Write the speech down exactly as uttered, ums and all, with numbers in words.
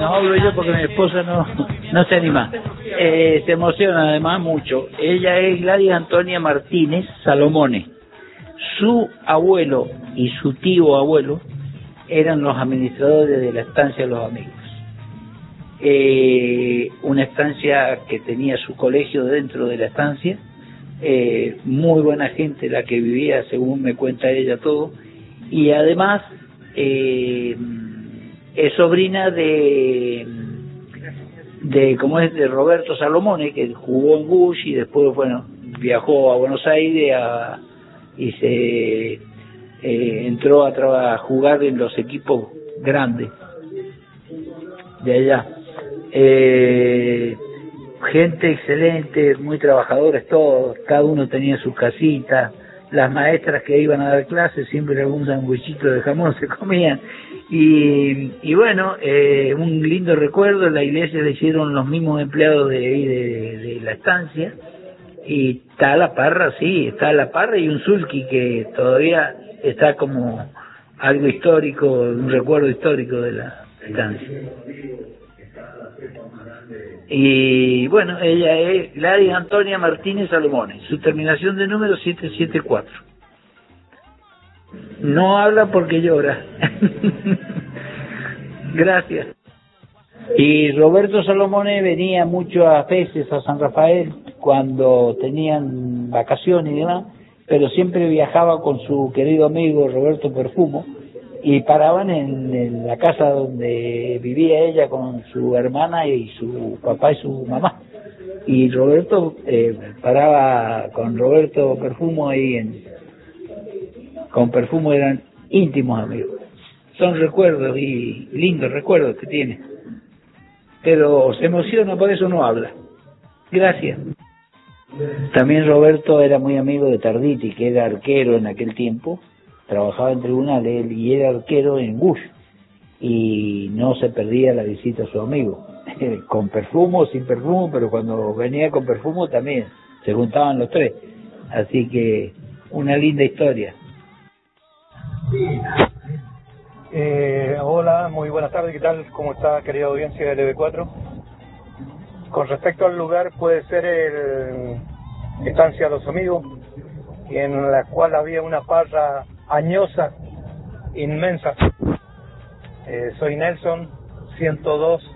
no hablo yo porque mi esposa no, no se anima. Eh, se emociona además mucho. Ella es Gladys Antonia Martínez Salomone. Su abuelo y su tío abuelo eran los administradores de la estancia de los amigos. Eh, una estancia que tenía su colegio dentro de la estancia, eh, muy buena gente la que vivía, según me cuenta ella todo, y además eh, es sobrina de de cómo es de Roberto Salomone, que jugó en Bush y después bueno viajó a Buenos Aires a, y se eh, entró a, tra- a jugar en los equipos grandes de allá. Eh, gente excelente, muy trabajadores todos, cada uno tenía su casita, las maestras que iban a dar clases siempre algún sandwichito de jamón se comían, y, y bueno, eh, un lindo recuerdo. La iglesia le hicieron los mismos empleados de, de, de la estancia, y está la parra, sí, está la parra y un sulky que todavía está como algo histórico, un recuerdo histórico de la estancia. Y bueno, ella es Gladys Antonia Martínez Salomone, su terminación de número siete siete cuatro. No habla porque llora. Gracias. Y Roberto Salomone venía mucho a veces a San Rafael cuando tenían vacaciones y demás, pero siempre viajaba con su querido amigo Roberto Perfumo, y paraban en, en la casa donde vivía ella con su hermana y su papá y su mamá. Y Roberto eh, paraba con Roberto Perfumo ahí en, con Perfumo eran íntimos amigos. Son recuerdos y lindos recuerdos que tiene. Pero se emociona, por eso no habla. Gracias. También Roberto era muy amigo de Tarditi, que era arquero en aquel tiempo. Trabajaba en tribunales él, y era arquero en Bush, y no se perdía la visita a su amigo, con Perfumo, sin Perfumo, pero cuando venía con Perfumo también, se juntaban los tres, así que una linda historia. Eh, hola, muy buenas tardes, ¿qué tal? ¿Cómo está, querida audiencia de L B cuatro? Con respecto al lugar, puede ser el Estancia Los Amigos, en la cual había una parra añosa, inmensa. Eh, soy Nelson, ciento dos